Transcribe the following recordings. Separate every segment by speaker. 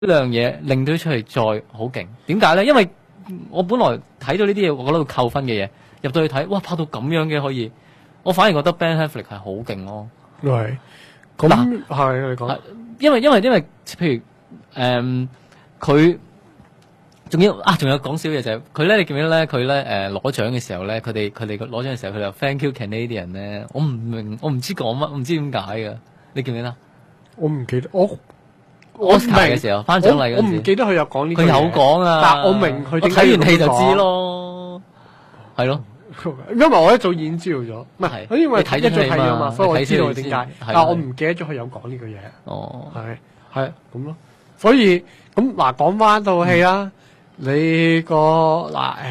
Speaker 1: 兩樣嘢令到出嚟再好勁。點解咧？因為我本來睇到呢啲嘢，我覺得會扣分嘅嘢，入到去睇，哇，拍到咁樣嘅可以，我反而覺得 Ben Affleck 係好勁咯。
Speaker 2: 係，咁係你講，
Speaker 1: 因為譬如佢仲有講少嘢就係佢咧，你記唔記得咧？佢咧攞獎嘅時候咧，佢哋攞獎嘅時候，佢就 Thank you Canadian 咧，我唔明，我唔知講乜，我唔知點解㗎，你記唔記得？
Speaker 2: 我唔記得，我
Speaker 1: Oscar嘅時候頒獎禮嗰陣時，
Speaker 2: 我唔記得佢有講呢個嘢。
Speaker 1: 佢有講啊，
Speaker 2: 但我明佢點解
Speaker 1: 睇完戲就知咯，係咯。
Speaker 2: 因為我一早已經知道咗，唔係，因為一早睇咗嘛，所以我知道佢點解。但我唔記得咗佢有講呢個嘢。
Speaker 1: 哦，
Speaker 2: 係咁咯。所以咁嗱，講翻套戲啦，你個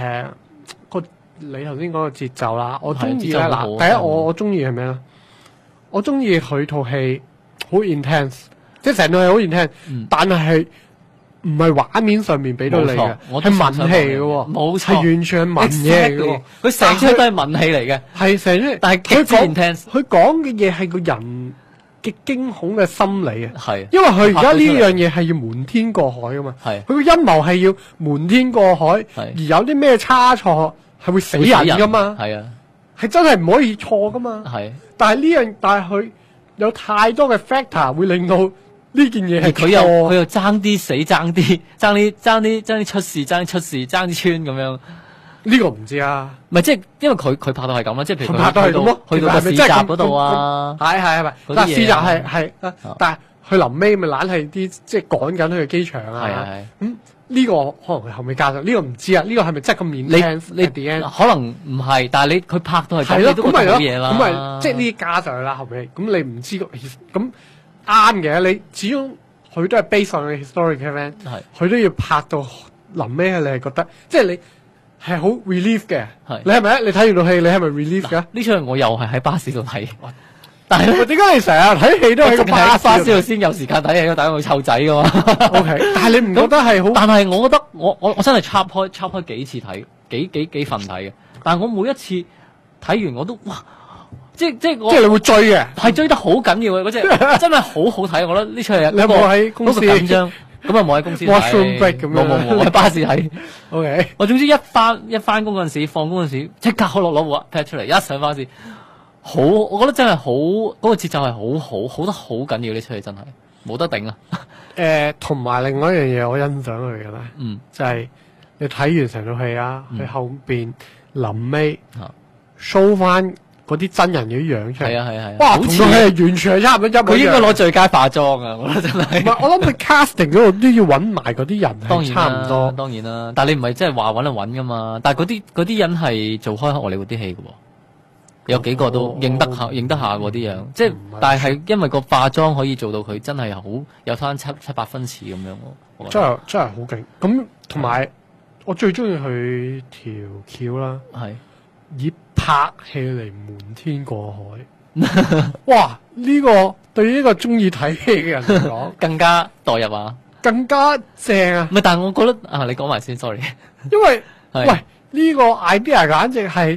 Speaker 2: 你頭先講個節奏啦，我中意咧嗱，第一我中意係咩咧？我中意佢套戲好 intense， 即係成套戲好 intense，但係唔係畫面上面俾到你嘅，係文戲嘅喎，冇錯，係完全係文嘢嘅喎，
Speaker 1: 佢成出都係文戲嚟嘅，
Speaker 2: 係成出，但係佢講嘅嘢係個人嘅驚恐嘅心理啊，係，因為佢而家呢樣嘢係要瞞天過海噶嘛，係，佢個陰謀係要瞞天過海，而有啲咩差錯係會死人噶嘛，係啊，係真係唔可以錯噶嘛，係，但係佢有太多嘅 factor 會令到呢件嘢係佢
Speaker 1: 又爭啲死，爭啲出事，爭啲穿咁樣。
Speaker 2: 呢個唔知啊，
Speaker 1: 唔係即係因為佢拍到係咁啦，即係譬如
Speaker 2: 佢拍到係咁咯，
Speaker 1: 去到個市集嗰度啊，
Speaker 2: 係，但係市集係，但係佢臨尾咪懶係啲即係趕緊去機場啊，係，咁呢個可能佢後尾加上，呢個唔知啊，呢個係咪真係咁面？你
Speaker 1: 可能唔係，但係佢拍到係咁，
Speaker 2: 你都覺得好
Speaker 1: 嘢啦，
Speaker 2: 咁咪即係呢啲加上去啦，後尾咁你唔知咁啱嘅，你始終佢都係 based on historic event，佢都要拍到臨尾，你係覺得即係你。係好 relief 嘅，你係咪你睇完套戲，你係咪 relief 㗎？
Speaker 1: 呢場我又係喺巴士度睇，但係
Speaker 2: 點解你成日睇戲都喺個巴士度
Speaker 1: 先有時間睇戲？大家會湊仔㗎嘛
Speaker 2: ？OK，但係你唔覺得係好？
Speaker 1: 但係我覺得我真係插開幾次睇，幾份睇嘅。但係我每一次睇完我都哇，即係
Speaker 2: 你會追嘅，
Speaker 1: 係追得好緊要嘅嗰隻，真係好好睇。我覺得呢出戲
Speaker 2: 你有冇喺公司
Speaker 1: 緊張？咁啊冇喺公司睇，冇喺巴士睇。
Speaker 2: OK，
Speaker 1: 我總之一翻工嗰陣時，放工嗰陣時，即刻攞部 pad 出嚟，一上巴士，好，我覺得真係好，嗰個節奏係好得好緊要。呢出戲真係冇得頂啊！
Speaker 2: 同埋另外一樣嘢，我欣賞佢嘅咧，就係你睇完成套戲啊，佢後邊臨尾 show 翻。嗰啲真人嘅樣出嚟，係，哇！同佢係完全係差唔多一模一樣。
Speaker 1: 佢應該攞最佳化妝啊！我覺得真係。
Speaker 2: 唔係，我諗佢 casting 嗰度都要揾埋嗰啲人，
Speaker 1: 當然
Speaker 2: 差唔多。
Speaker 1: 當然啦，但係你唔係真係話揾就揾噶嘛？但係嗰啲人係做開荷里活啲戲嘅喎，有幾個都認得下嗰啲樣。即係，但係因為個化妝可以做到佢真係好有翻七八分似咁樣喎。
Speaker 2: 真係好勁。咁同埋我最中意佢條橋啦，係以拍戲嚟瞞天過海，哇！呢個對於一個中意睇戲嘅人嚟講，
Speaker 1: 更加代入啊，更加
Speaker 2: 正啊！
Speaker 1: 唔係，但係我覺得啊，你講埋先 ，sorry，
Speaker 2: 因為喂呢個 idea 簡直係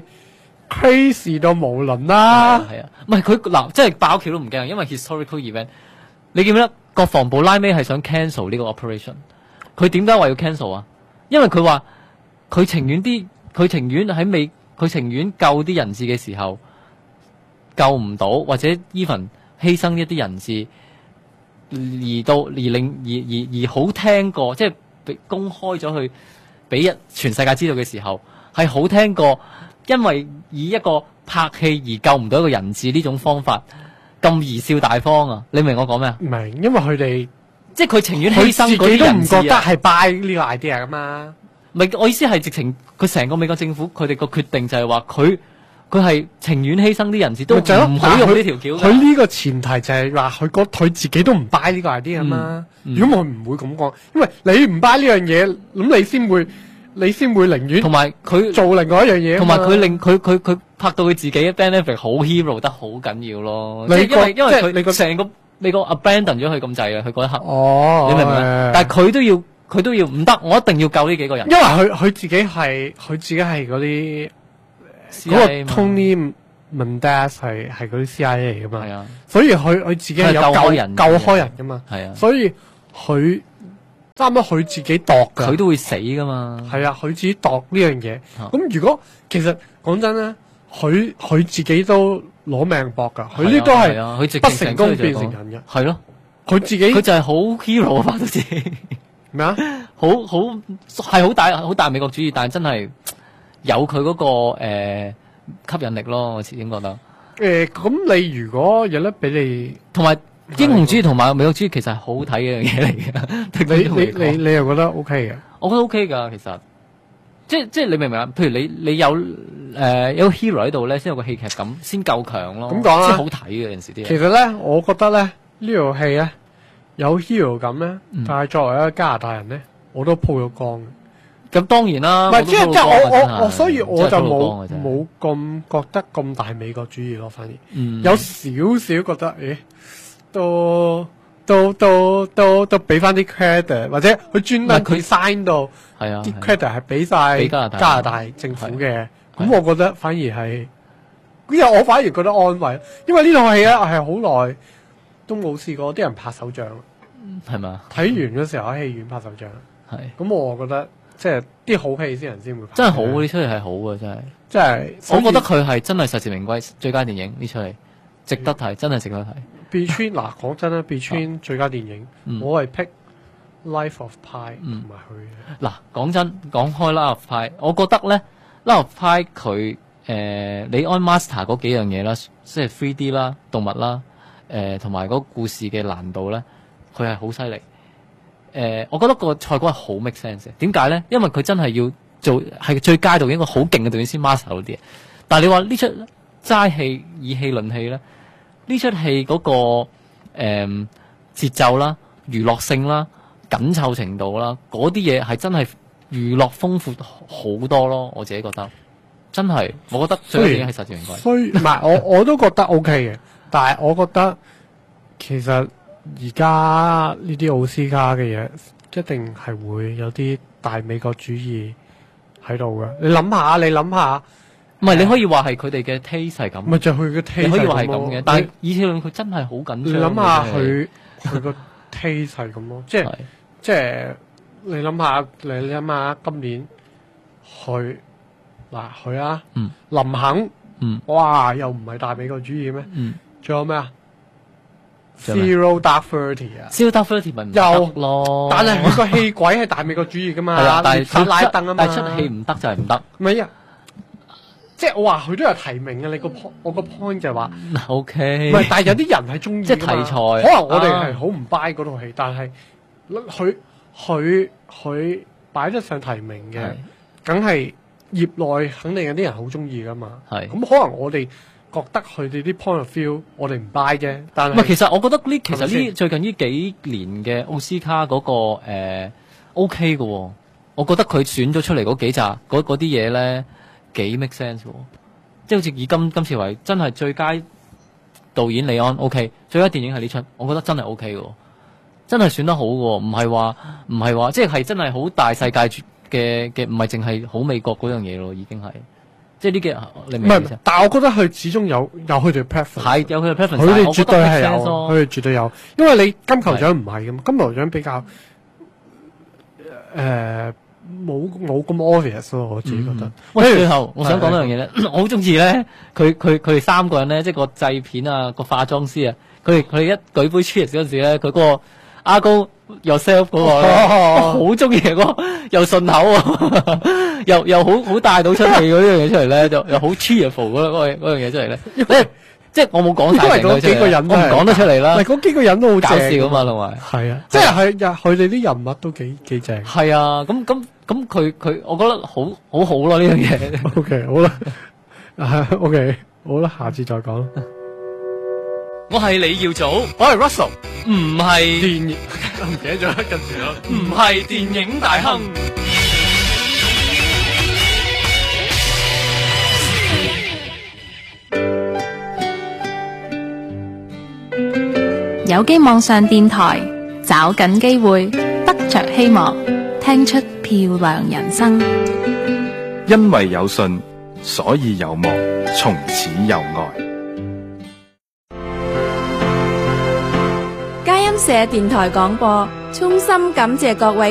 Speaker 2: crazy 到無倫啦，
Speaker 1: 係啊，唔係佢嗱，即係爆橋都唔驚，因為 historical event， 你記唔記得國防部拉尾係想 cancel 呢個 operation？ 佢點解話要 cancel 啊？因為佢話佢情願救啲人質嘅時候救唔到，或者 even 犧牲一啲人質，而好聽過，即係公開咗去俾全世界知道嘅時候，係好聽過，因為以一個拍戲而救唔到一個人質呢種方法咁貽笑大方啊！你明我講咩啊？
Speaker 2: 明，因為佢哋
Speaker 1: 即係佢情願犧牲嗰啲人質，
Speaker 2: 都唔覺得係 buy 呢個 idea 噶嘛。
Speaker 1: 唔係，我意思係直情佢成個美國政府佢哋個決定就係話佢係情願犧牲啲人質都唔好用呢條橋。
Speaker 2: 佢呢個前提就係話佢自己都唔 buy 呢個 idea 啊嘛。如果我唔會咁講，因為你唔 buy 呢樣嘢，咁你先會寧願
Speaker 1: 同埋佢
Speaker 2: 做另外一樣嘢。
Speaker 1: 同埋佢令佢拍到佢自己 Ben Affleck 好 hero 得好緊要咯。因為佢成個美國 abandon 咗佢咁滯啊！佢嗰一刻，你明唔明？但係佢都要唔得，我一定要救呢幾個人。
Speaker 2: 因為佢自己係嗰啲嗰個 Tony Mendez 係嗰啲 CIA 嚟噶嘛，所以佢自己係有救開人噶嘛，所以佢差唔多佢自己度噶，
Speaker 1: 佢都會死噶嘛。
Speaker 2: 係啊，佢自己度呢樣嘢。咁如果其實講真咧，佢自己都攞命搏噶，佢呢都係不成功變成人嘅。
Speaker 1: 係咯，
Speaker 2: 佢自己
Speaker 1: 佢就係好 hero 啊，都知
Speaker 2: 咩啊？
Speaker 1: 係好大美國主義，但係真係有佢嗰個吸引力咯，我始終覺得。
Speaker 2: 咁你如果有得俾你，
Speaker 1: 同埋英雄主義同埋美國主義其實係好睇嘅一樣嘢嚟嘅。
Speaker 2: 你又覺得 OK 嘅？
Speaker 1: 我覺得 OK 噶，其實即係你明唔明啊？譬如你有有個 hero 喺度咧，先有個戲劇感，先夠強咯。咁講啦，即係好睇嘅有陣時啲嘢。
Speaker 2: 其實咧，我覺得咧呢套戲咧有 hero 感咧，但係作為一個加拿大人咧，我都鋪咗光嘅。咁
Speaker 1: 當然啦，
Speaker 2: 唔係即係我所以我就冇咁覺得咁大美國主義咯，反而有少少覺得，都俾翻啲 credit， 或者佢專登佢 sign 到啲 credit 係俾晒加拿大政府嘅，咁我覺得反而係，因為我反而覺得安慰，因為呢套戲咧係好耐都冇試過啲人拍手掌，
Speaker 1: 係嘛？
Speaker 2: 睇完嗰時候喺戲院拍手掌，係咁我覺得。即係啲好戲先會拍，
Speaker 1: 真係好呢出戲係好嘅，真係。
Speaker 2: 即係
Speaker 1: 我覺得佢係真係實至名歸最佳電影呢出戲，值得睇，真係值得睇。
Speaker 2: Between 嗱講真啦，Between 最佳電影，我係 pick Life of Pi 同埋佢。
Speaker 1: 嗱講真，講開 Life of Pi，我覺得咧 Life of Pi 佢李安 master 嗰幾樣嘢啦，即係 3D 啦、動物啦，同埋嗰個故事嘅難度咧，佢係好犀利。我覺得個賽果係好 make sense 嘅。點解咧？因為佢真係要做係最佳導演一個好勁嘅導演先 master 到啲嘢。但係你話呢出齋戲以戲論戲咧，呢出戲嗰個節奏啦、娛樂性啦、緊湊程度啦，嗰啲嘢係真係娛樂豐富好多咯。我自己覺得真係，我覺得最佳電影係實至名歸。
Speaker 2: 所以唔係我都覺得 OK 嘅，但係我覺得其實。而家呢啲奧斯卡嘅嘢，一定係會有啲大美國主義喺度嘅。你諗下，
Speaker 1: 唔係你可以話係佢哋嘅 taste 係咁。
Speaker 2: 咪就係佢嘅 taste
Speaker 1: 可以話係咁嘅。但係以前佢真係好緊張。
Speaker 2: 你諗下佢個 taste 係咁咯，即係你諗下今年佢林肯，哇又唔係大美國主義咩？仲有咩啊？Zero Dark Thirty 啊
Speaker 1: ，Zero Dark Thirty 咪唔得咯，
Speaker 2: 但係佢個戲鬼係大美國主義噶嘛，
Speaker 1: 但係
Speaker 2: 拉登啊嘛，
Speaker 1: 但係出戲唔得就係唔得。
Speaker 2: 唔係啊，即係我話佢都有提名嘅，我個 point 就係話
Speaker 1: ，OK，
Speaker 2: 唔係，但係有啲人係中意，
Speaker 1: 即係題材，
Speaker 2: 可能我哋係好唔 buy 嗰套戲，但係佢擺得上提名嘅，梗係業內肯定有啲人好中意噶嘛，係咁可能我哋。覺得佢哋啲 point of view 我哋唔 buy 啫，但係
Speaker 1: 其實我覺得最近呢幾年嘅奧斯卡嗰個OK 嘅喎，我覺得佢選咗出嚟嗰幾集嗰啲嘢咧幾 make sense 喎，即係好似以今次為真係最佳導演李安 OK， 最佳電影係呢出，我覺得真係 OK 嘅，真係選得好嘅，唔係話即係真係好大世界嘅，唔係淨係好美國嗰樣嘢咯，已經係。即係呢幾你明唔明？
Speaker 2: 但係我覺得佢始終有佢哋 preference，
Speaker 1: 係有佢哋 preference，
Speaker 2: 佢哋絕對係有，佢哋絕對有。因為你金球獎唔係咁，金球獎比較冇咁 obvious 咯，我自己覺得。
Speaker 1: 最後我想講一樣嘢咧，我好中意咧，佢哋三個人咧，即係個製片啊，個化妝師啊，佢哋一舉杯 cheers 嗰陣時咧，佢嗰個阿高 yourself 嗰個好中意嗰個又順口又好帶到出嚟嗰樣嘢出嚟咧，又好 cheerful 嗰樣嘢出嚟咧，即係我冇講晒，因為嗰幾個人我唔講得出嚟啦。
Speaker 2: 嗰幾個人都好
Speaker 1: 搞笑啊嘛，同埋
Speaker 2: 係啊，即係佢哋啲人物都幾正。
Speaker 1: 係啊，咁佢，我覺得好咯呢樣嘢。
Speaker 2: OK， 好啦，OK， 好啦，下次再講。
Speaker 1: 我係李耀祖，我係 Russell， 唔係
Speaker 2: 電影，唔記得咗跟住咯，
Speaker 1: 唔係電影大亨。
Speaker 3: 有機網上電台，找緊機會，得着希望，聽出漂亮人生。
Speaker 4: 因為有信，所以有望，從此有愛。
Speaker 5: 佳音社電台廣播衷心感謝各位